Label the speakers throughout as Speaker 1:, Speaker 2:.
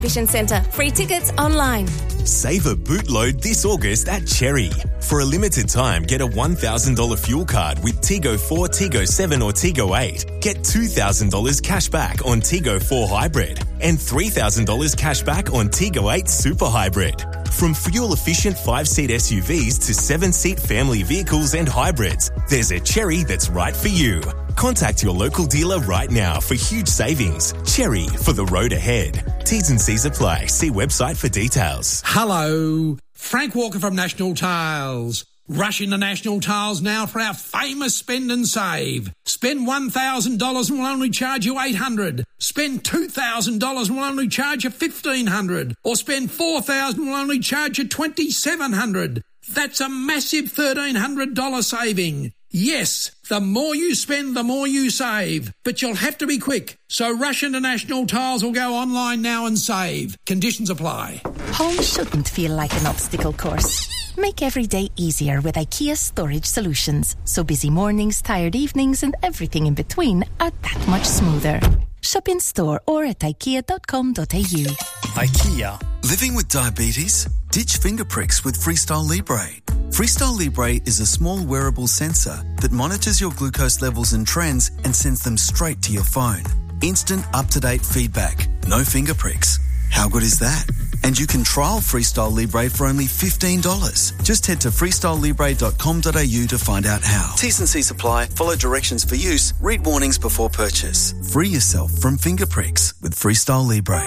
Speaker 1: Vision Centre. Free tickets online.
Speaker 2: Save a bootload this August at Cherry. For a limited time, get a $1,000 fuel card with Tigo 4, Tigo 7 or Tigo 8. Get $2,000 cash back on Tigo 4 Hybrid and $3,000 cash back on Tigo 8 Super Hybrid. From fuel-efficient 5-seat SUVs to 7-seat family vehicles and hybrids, there's a Cherry that's right for you. Contact your local dealer right now for huge savings. Cherry, for the road ahead. T's and C's apply. See website for details.
Speaker 3: Hello, Frank Walker from National Tiles. Rush into National Tiles now for our famous spend and save. Spend $1,000 and we'll only charge you $800. Spend $2,000 and we'll only charge you $1,500. Or spend $4,000 and we'll only charge you $2,700. That's a massive $1,300 saving. Yes, the more you spend, the more you save. But you'll have to be quick. So rush into National Tiles or go online now and save. Conditions apply.
Speaker 4: Home shouldn't feel like an obstacle course. Make every day easier with IKEA Storage Solutions. So busy mornings, tired evenings and everything in between are that much smoother. Shop in store or at ikea.com.au.
Speaker 5: IKEA. Living with diabetes? Ditch finger pricks with Freestyle Libre. Freestyle Libre is a small wearable sensor that monitors your glucose levels and trends and sends them straight to your phone. Instant, up-to-date feedback. No finger pricks. How good is that? And you can trial Freestyle Libre for only $15. Just head to freestylelibre.com.au to find out how. T's and C's apply. Follow directions for use. Read warnings before purchase. Free yourself from finger pricks with Freestyle Libre.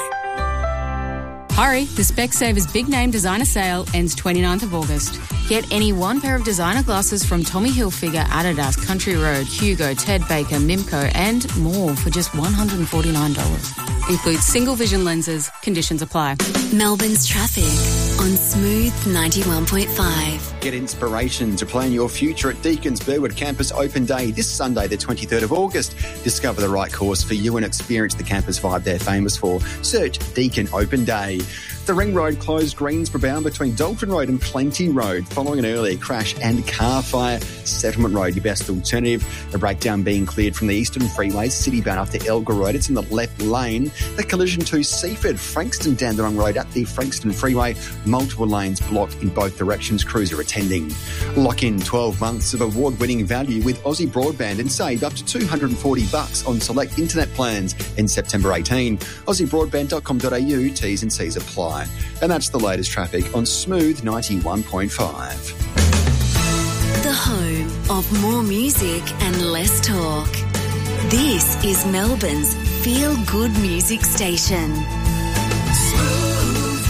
Speaker 6: Hurry, the Specsavers Big Name Designer Sale ends 29th of August. Get any one pair of designer glasses from Tommy Hilfiger, Adidas, Country Road, Hugo, Ted Baker, Mimco and more for just $149. Includes single vision lenses. Conditions apply.
Speaker 7: Melbourne's traffic on Smooth 91.5.
Speaker 8: Get inspiration to plan your future at Deacon's Burwood Campus Open Day this Sunday, the 23rd of August. Discover the right course for you and experience the campus vibe they're famous for. Search Deakin Open Day. The Ring Road closed Greensboro bound between Dalton Road and Plenty Road following an earlier crash and car fire. Settlement Road, your best alternative. The breakdown being cleared from the Eastern Freeway, City bound up to Elgar Road. It's in the left lane. The collision to Seaford, Frankston Dandenong Road at the Frankston Freeway. Multiple lanes blocked in both directions. Crews are attending. Lock in 12 months of award-winning value with Aussie Broadband and save up to $240 on select internet plans in September 18. AussieBroadband.com.au, T's and C's apply. And that's the latest traffic on Smooth 91.5.
Speaker 7: The home of more music and less talk. This is Melbourne's feel-good music station.
Speaker 9: Smooth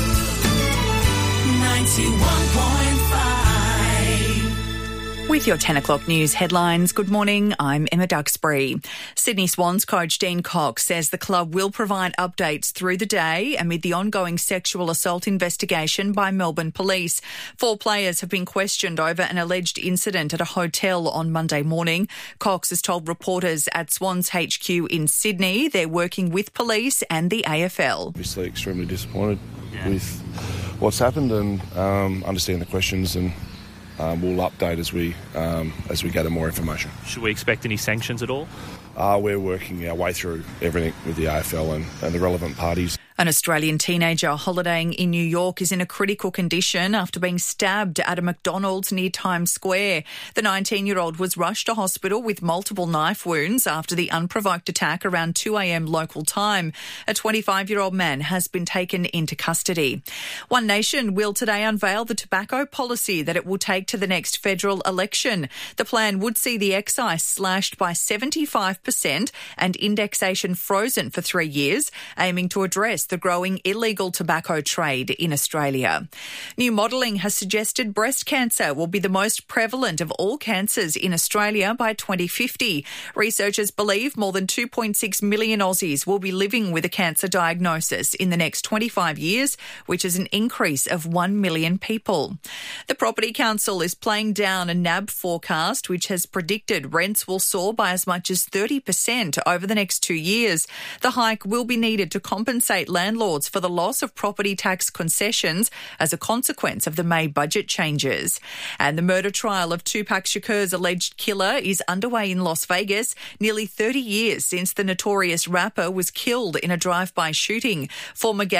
Speaker 9: 91.5.
Speaker 10: With your 10 o'clock news headlines, good morning, I'm Emma Duxbury. Sydney Swans coach Dean Cox says the club will provide updates through the day amid the ongoing sexual assault investigation by Melbourne Police. 4 players have been questioned over an alleged incident at a hotel on Monday morning. Cox has told reporters at Swans HQ in Sydney they're working with police and the AFL.
Speaker 11: Obviously extremely disappointed with what's happened and understand the questions and we'll update as we gather more information.
Speaker 12: Should we expect any sanctions at all?
Speaker 11: We're working our way through everything with the AFL and the relevant parties.
Speaker 10: An Australian teenager holidaying in New York is in a critical condition after being stabbed at a McDonald's near Times Square. The 19-year-old was rushed to hospital with multiple knife wounds after the unprovoked attack around 2 a.m. local time. A 25-year-old man has been taken into custody. One Nation will today unveil the tobacco policy that it will take to the next federal election. The plan would see the excise slashed by 75% and indexation frozen for 3 years, aiming to address the growing illegal tobacco trade in Australia. New modelling has suggested breast cancer will be the most prevalent of all cancers in Australia by 2050. Researchers believe more than 2.6 million Aussies will be living with a cancer diagnosis in the next 25 years, which is an increase of 1 million people. The Property Council is playing down a NAB forecast which has predicted rents will soar by as much as 30% over the next 2 years. The hike will be needed to compensate landlords for the loss of property tax concessions as a consequence of the May budget changes. And the murder trial of Tupac Shakur's alleged killer is underway in Las Vegas, nearly 30 years since the notorious rapper was killed in a drive-by shooting. Former